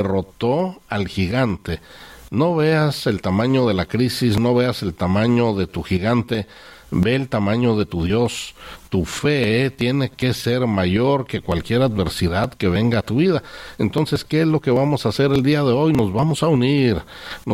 derrotó al gigante. No veas el tamaño de la crisis, no veas el tamaño de tu gigante, ve el tamaño de tu Dios. Tu fe tiene que ser mayor que cualquier adversidad que venga a tu vida. Entonces, ¿qué es lo que vamos a hacer el día de hoy? Nos vamos a unir.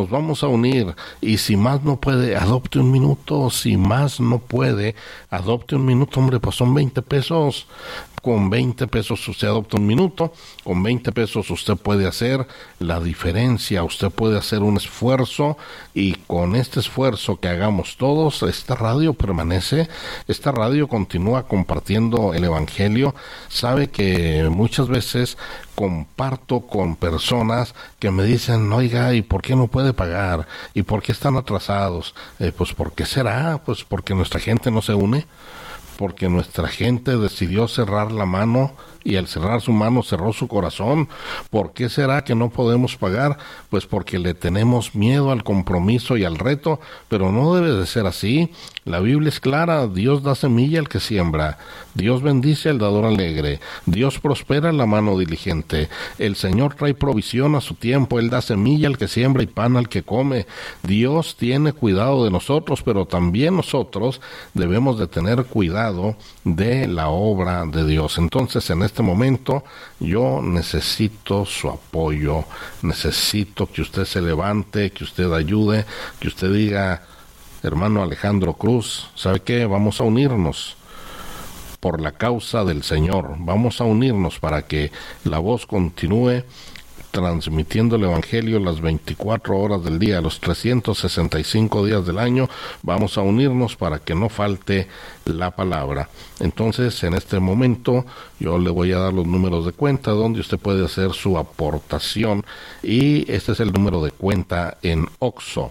Y si más no puede, adopte un minuto. Si más no puede, adopte un minuto. Hombre, pues son 20 pesos. Con 20 pesos usted adopta un minuto, con 20 pesos usted puede hacer la diferencia, usted puede hacer un esfuerzo, y con este esfuerzo que hagamos todos, esta radio permanece, esta radio continúa compartiendo el Evangelio. Sabe que muchas veces comparto con personas que me dicen, oiga, ¿y por qué no puede pagar? ¿Y por qué están atrasados? Pues, ¿por qué será? Pues porque nuestra gente no se une. Porque nuestra gente decidió cerrar la mano, y al cerrar su mano cerró su corazón. ¿Por qué será que no podemos pagar? Pues porque le tenemos miedo al compromiso y al reto, pero no debe de ser así. La Biblia es clara: Dios da semilla al que siembra, Dios bendice al dador alegre, Dios prospera la mano diligente, el Señor trae provisión a su tiempo, Él da semilla al que siembra y pan al que come. Dios tiene cuidado de nosotros, pero también nosotros debemos de tener cuidado de la obra de Dios. Entonces, en este momento, yo necesito su apoyo, necesito que usted se levante, que usted ayude, que usted diga: hermano Alejandro Cruz, ¿sabe qué? Vamos a unirnos por la causa del Señor, vamos a unirnos para que la voz continúe transmitiendo el Evangelio las 24 horas del día, los 365 días del año. Vamos a unirnos para que no falte la palabra. Entonces, en este momento, yo le voy a dar los números de cuenta donde usted puede hacer su aportación, y este es el número de cuenta en OXXO: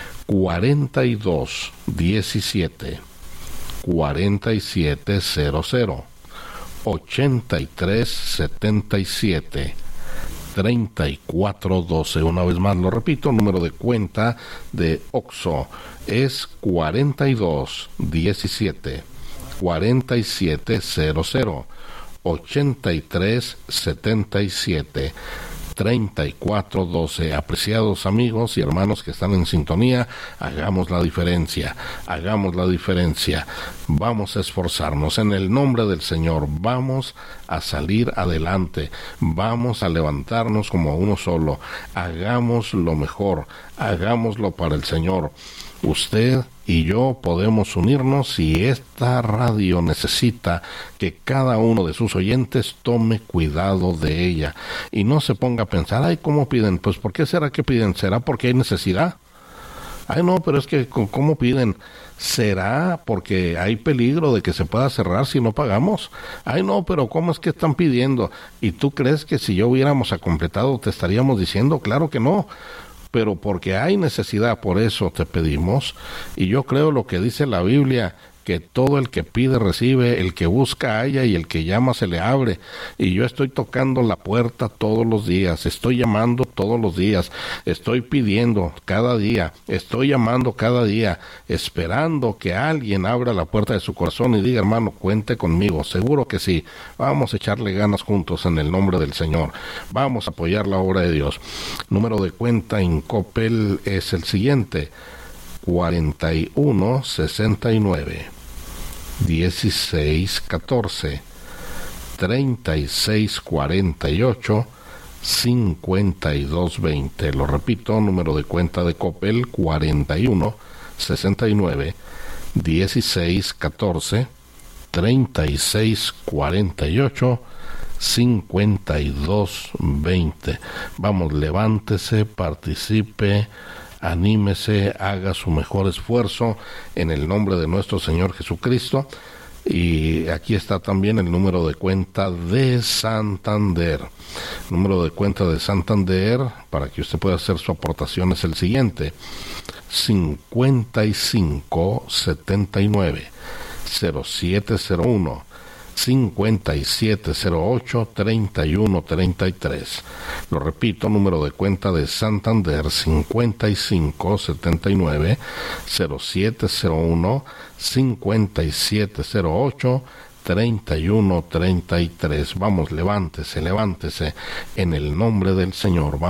4217 4700 8377 3412. Una vez más lo repito, número de cuenta de OXXO es 4217 4700 8377 3412. Apreciados amigos y hermanos que están en sintonía, hagamos la diferencia, vamos a esforzarnos en el nombre del Señor, vamos a salir adelante, vamos a levantarnos como uno solo, hagamos lo mejor, hagámoslo para el Señor. Usted y yo podemos unirnos, y esta radio necesita que cada uno de sus oyentes tome cuidado de ella y no se ponga a pensar: ay, ¿cómo piden? Pues, ¿por qué será que piden? ¿Será porque hay necesidad? Ay, no, pero es que, ¿cómo piden? ¿Será porque hay peligro de que se pueda cerrar si no pagamos? Ay, no, pero ¿cómo es que están pidiendo? ¿Y tú crees que si yo hubiéramos completado te estaríamos diciendo? Claro que no. Pero porque hay necesidad, por eso te pedimos. Y yo creo lo que dice la Biblia, que todo el que pide recibe, el que busca halla, y el que llama se le abre. Y yo estoy tocando la puerta todos los días, estoy llamando todos los días, estoy pidiendo cada día, estoy llamando cada día, esperando que alguien abra la puerta de su corazón y diga: hermano, cuente conmigo. Seguro que sí. Vamos a echarle ganas juntos en el nombre del Señor. Vamos a apoyar la obra de Dios. Número de cuenta en Coppel es el siguiente: 4169 1614 3648 5220. Lo repito, número de cuenta de Coppel: 4169 1614 3648 5220. Vamos, levántese, participe, anímese, haga su mejor esfuerzo en el nombre de nuestro Señor Jesucristo. Y aquí está también el número de cuenta de Santander. El número de cuenta de Santander, para que usted pueda hacer su aportación, es el siguiente: 5579 0701 5708 3133. Lo repito, número de cuenta de Santander: 5579 0701 5708 3133. Vamos, levántese en el nombre del Señor.